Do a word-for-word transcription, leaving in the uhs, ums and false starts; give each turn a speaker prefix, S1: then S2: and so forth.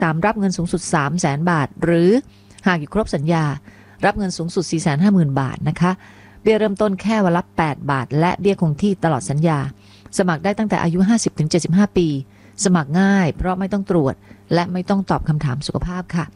S1: ตามรับเงินสูงสุด สามแสน บาทหรือหากอยู่ครบสัญญารับเงินสูงสุด สี่แสนห้าหมื่น บาทนะคะเบี้ยเริ่มต้นแค่วันละแปดบาทและเบี้ยคงที่ตลอดสัญญาสมัครได้ตั้งแต่อายุ ห้าสิบถึงเจ็ดสิบห้า ปีสมัครง่ายเพราะไม่ต้องตรวจและไม่ต้องตอบคำถามสุขภาพค่ะ